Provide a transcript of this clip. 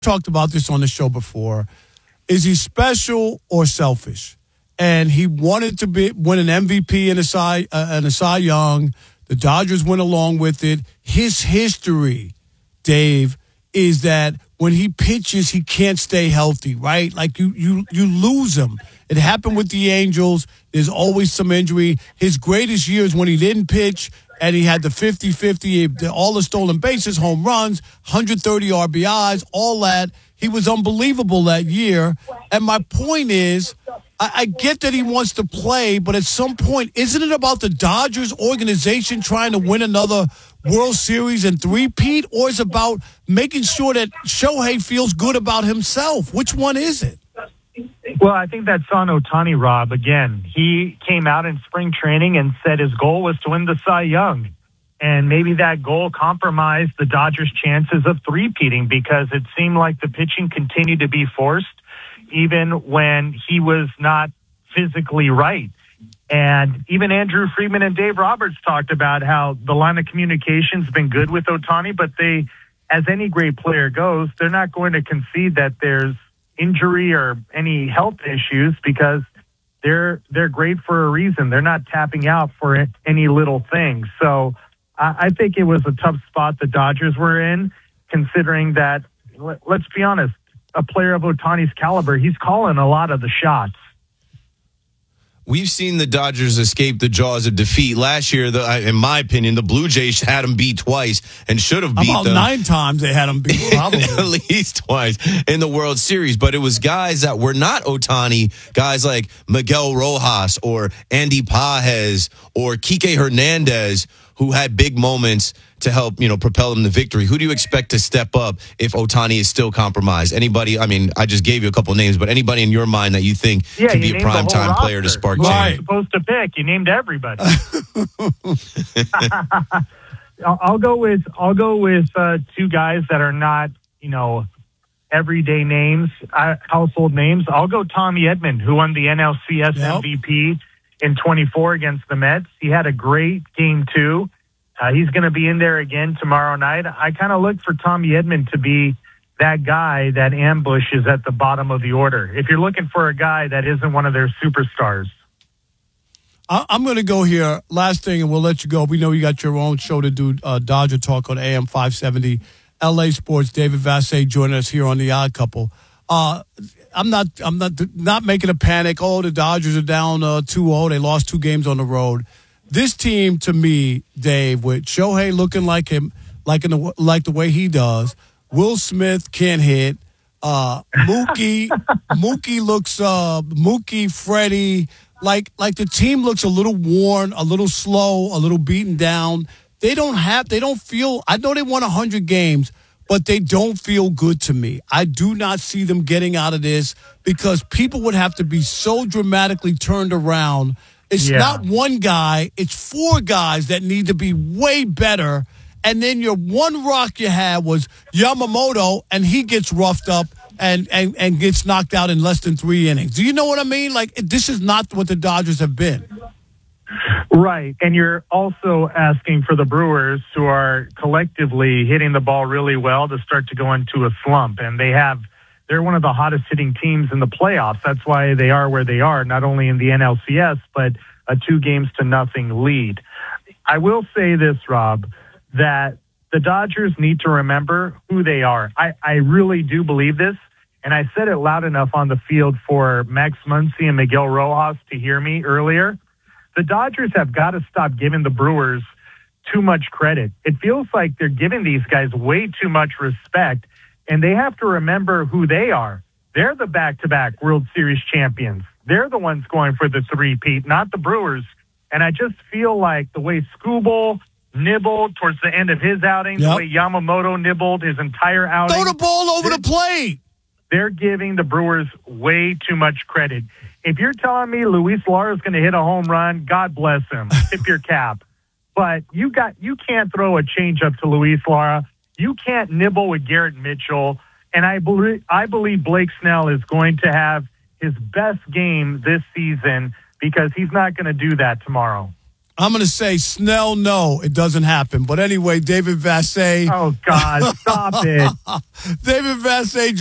talked about this on the show before. Is he special or selfish? And he wanted to win an MVP and a Cy Young. The Dodgers went along with it. His history, Dave, is that when he pitches, he can't stay healthy, right? Like you lose him. It happened with the Angels. There's always some injury. His greatest years when he didn't pitch and he had the 50-50, all the stolen bases, home runs, 130 RBIs, all that. He was unbelievable that year. And my point is, I get that he wants to play, but at some point, isn't it about the Dodgers organization trying to win another World Series and three-peat, or is it about making sure that Shohei feels good about himself? Which one is it? Well, I think that's on Ohtani, Rob. Again, he came out in spring training and said his goal was to win the Cy Young. And maybe that goal compromised the Dodgers' chances of three-peating because it seemed like the pitching continued to be forced even when he was not physically right. And even Andrew Friedman and Dave Roberts talked about how the line of communication's been good with Ohtani, but they, as any great player goes, they're not going to concede that there's injury or any health issues because they're great for a reason. They're not tapping out for any little thing. So I think it was a tough spot the Dodgers were in, considering that, let's be honest, a player of Ohtani's caliber, he's calling a lot of the shots. We've seen the Dodgers escape the jaws of defeat. Last year, in my opinion, the Blue Jays had them beat twice and should have beat about them. 9 times they had them beat, probably. At least twice in the World Series. But it was guys that were not Ohtani, guys like Miguel Rojas or Andy Pages or Kike Hernandez, who had big moments to help, propel them to victory. Who do you expect to step up if Ohtani is still compromised? Anybody, I just gave you a couple names, but anybody in your mind that you think can be a primetime player to spark change? Right. You're supposed to pick. You named everybody. I'll go with two guys that are not, everyday names, household names. I'll go Tommy Edman, who won the NLCS MVP in 24 against the Mets. He had a great game 2. He's going to be in there again tomorrow night. I kind of look for Tommy Edman to be that guy that ambushes at the bottom of the order. If you're looking for a guy that isn't one of their superstars. I'm going to go here. Last thing, and we'll let you go. We know you got your own show to do, Dodger Talk on AM 570. LA Sports, David Vassegh joining us here on The Odd Couple. I'm not making a panic. Oh, the Dodgers are down 2-0. They lost 2 games on the road. This team, to me, Dave, with Shohei looking like him, like the way he does, Will Smith can't hit. Mookie looks Freddie, like the team looks a little worn, a little slow, a little beaten down. They don't feel. I know they won 100 games, but they don't feel good to me. I do not see them getting out of this because people would have to be so dramatically turned around. It's not one guy. It's 4 guys that need to be way better. And then your one rock you had was Yamamoto, and he gets roughed up and gets knocked out in less than 3 innings. Do you know what I mean? Like, this is not what the Dodgers have been. Right. And you're also asking for the Brewers, who are collectively hitting the ball really well, to start to go into a slump. And they're one of the hottest hitting teams in the playoffs. That's why they are where they are, not only in the NLCS, but a 2-0 lead. I will say this, Rob, that the Dodgers need to remember who they are. I really do believe this, and I said it loud enough on the field for Max Muncy and Miguel Rojas to hear me earlier. The Dodgers have got to stop giving the Brewers too much credit. It feels like they're giving these guys way too much respect, and they have to remember who they are. They're the back-to-back World Series champions. They're the ones going for the three-peat, not the Brewers. And I just feel like the way Skubal nibbled towards the end of his outing, the way Yamamoto nibbled his entire outing. Throw the ball over the plate. They're giving the Brewers way too much credit. If you're telling me Luis Lara is going to hit a home run, God bless him. Tip your cap. But you can't throw a changeup to Luis Lara. You can't nibble with Garrett Mitchell. And I believe Blake Snell is going to have his best game this season because he's not going to do that tomorrow. I'm going to say Snell, no, it doesn't happen. But anyway, David Vassegh. Oh, God, stop it. David Vassegh